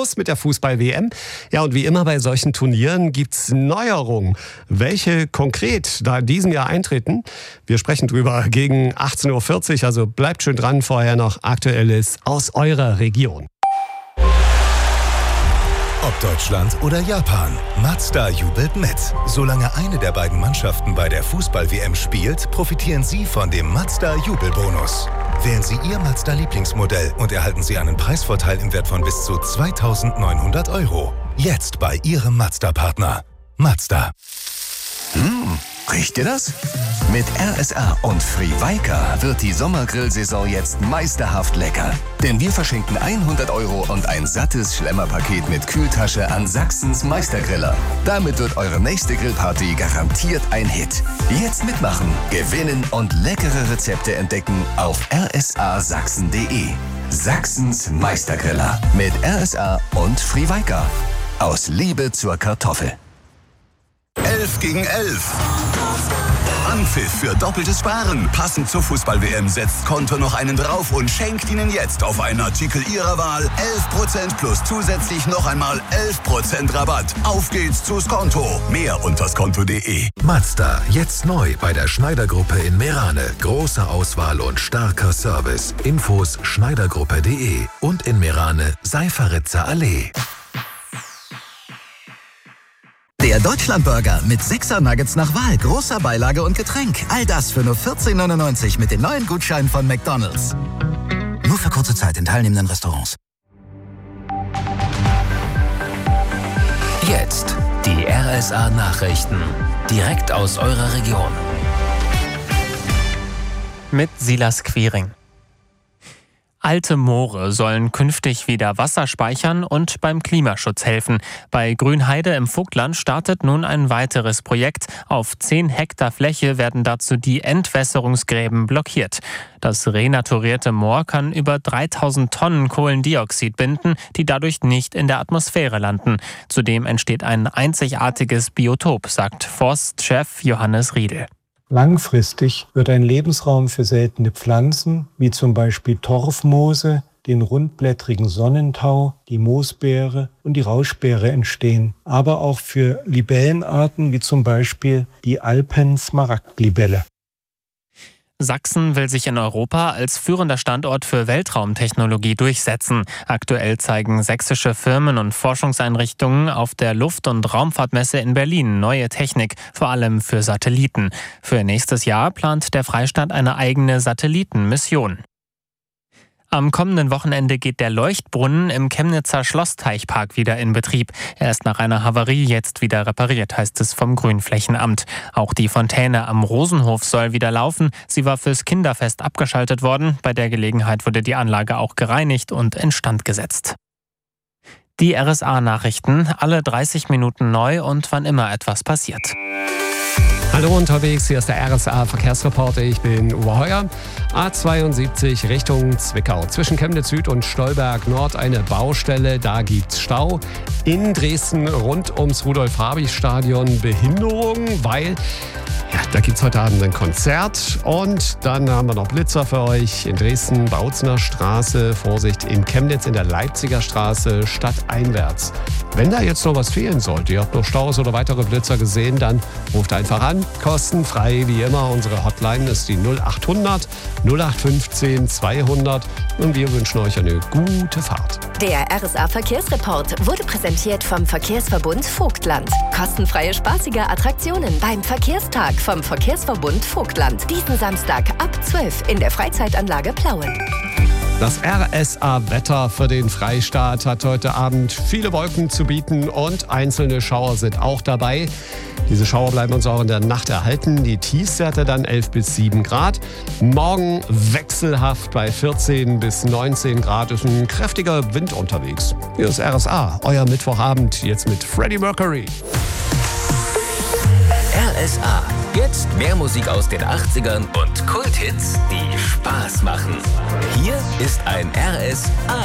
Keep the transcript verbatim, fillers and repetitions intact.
los mit der Fußball-W M. Ja, und wie immer bei solchen Turnieren gibt's Neuerungen. Welche konkret da in diesem Jahr eintreten? Wir sprechen drüber gegen achtzehn Uhr vierzig, also bleibt schön dran, vorher noch Aktuelles aus eurer Region. Ob Deutschland oder Japan, Mazda jubelt mit. Solange eine der beiden Mannschaften bei der Fußball-W M spielt, profitieren Sie von dem Mazda-Jubelbonus. Wählen Sie Ihr Mazda-Lieblingsmodell und erhalten Sie einen Preisvorteil im Wert von bis zu zweitausendneunhundert Euro. Jetzt bei Ihrem Mazda-Partner. Mazda. Mmh, riecht ihr das? Mit R S A und Frivaika wird die Sommergrillsaison jetzt meisterhaft lecker. Denn wir verschenken hundert Euro und ein sattes Schlemmerpaket mit Kühltasche an Sachsens Meistergriller. Damit wird eure nächste Grillparty garantiert ein Hit. Jetzt mitmachen, gewinnen und leckere Rezepte entdecken auf r s a sachsen punkt d e. Sachsens Meistergriller mit R S A und Frivaika. Aus Liebe zur Kartoffel. elf gegen elf. Anpfiff für doppeltes Sparen. Passend zur Fußball-W M setzt Konto noch einen drauf und schenkt Ihnen jetzt auf einen Artikel Ihrer Wahl elf Prozent plus zusätzlich noch einmal elf Prozent Rabatt. Auf geht's zu Skonto. Mehr unter skonto punkt d e. Mazda, jetzt neu bei der Schneidergruppe in Meerane. Große Auswahl und starker Service. Infos schneidergruppe punkt d e und in Meerane Seiferitzer Allee. Der Deutschlandburger mit sechser Nuggets nach Wahl, großer Beilage und Getränk. All das für nur vierzehn neunundneunzig mit den neuen Gutscheinen von McDonald's. Nur für kurze Zeit in teilnehmenden Restaurants. Jetzt die R S A-Nachrichten. Direkt aus eurer Region. Mit Silas Quiring. Alte Moore sollen künftig wieder Wasser speichern und beim Klimaschutz helfen. Bei Grünheide im Vogtland startet nun ein weiteres Projekt. Auf zehn Hektar Fläche werden dazu die Entwässerungsgräben blockiert. Das renaturierte Moor kann über dreitausend Tonnen Kohlendioxid binden, die dadurch nicht in der Atmosphäre landen. Zudem entsteht ein einzigartiges Biotop, sagt Forstchef Johannes Riedel. Langfristig wird ein Lebensraum für seltene Pflanzen, wie zum Beispiel Torfmoose, den rundblättrigen Sonnentau, die Moosbeere und die Rauschbeere entstehen. Aber auch für Libellenarten, wie zum Beispiel die Alpen-Smaragdlibelle. Sachsen will sich in Europa als führender Standort für Weltraumtechnologie durchsetzen. Aktuell zeigen sächsische Firmen und Forschungseinrichtungen auf der Luft- und Raumfahrtmesse in Berlin neue Technik, vor allem für Satelliten. Für nächstes Jahr plant der Freistaat eine eigene Satellitenmission. Am kommenden Wochenende geht der Leuchtbrunnen im Chemnitzer Schlossteichpark wieder in Betrieb. Er ist nach einer Havarie jetzt wieder repariert, heißt es vom Grünflächenamt. Auch die Fontäne am Rosenhof soll wieder laufen. Sie war fürs Kinderfest abgeschaltet worden. Bei der Gelegenheit wurde die Anlage auch gereinigt und instand gesetzt. Die R S A-Nachrichten, alle dreißig Minuten neu und wann immer etwas passiert. Hallo unterwegs, hier ist der R S A-Verkehrsreporter, ich bin Uwe Heuer. A zweiundsiebzig Richtung Zwickau. Zwischen Chemnitz Süd und Stolberg Nord eine Baustelle, da gibt's Stau. In Dresden rund ums Rudolf-Habich-Stadion Behinderung, weil ja, da gibt's heute Abend ein Konzert. Und dann haben wir noch Blitzer für euch in Dresden, Bautzener Straße, Vorsicht in Chemnitz in der Leipziger Straße, stadteinwärts. Wenn da jetzt noch was fehlen sollte, ihr habt noch Staus oder weitere Blitzer gesehen, dann ruft einfach an. Kostenfrei wie immer. Unsere Hotline ist die null acht hundert null acht fünfzehn zweihundert und wir wünschen euch eine gute Fahrt. Der R S A-Verkehrsreport wurde präsentiert vom Verkehrsverbund Vogtland. Kostenfreie spaßige Attraktionen beim Verkehrstag vom Verkehrsverbund Vogtland. Diesen Samstag ab zwölf in der Freizeitanlage Plauen. Das R S A-Wetter für den Freistaat hat heute Abend viele Wolken zu bieten und einzelne Schauer sind auch dabei. Diese Schauer bleiben uns auch in der Nacht erhalten. Die Tiefstwerte dann elf bis sieben Grad. Morgen wechselhaft bei vierzehn bis neunzehn Grad. Ist ein kräftiger Wind unterwegs. Hier ist R S A, euer Mittwochabend, jetzt mit Freddie Mercury. R S A. Jetzt mehr Musik aus den achtzigern und Kulthits, die Spaß machen. Hier ist ein R S A.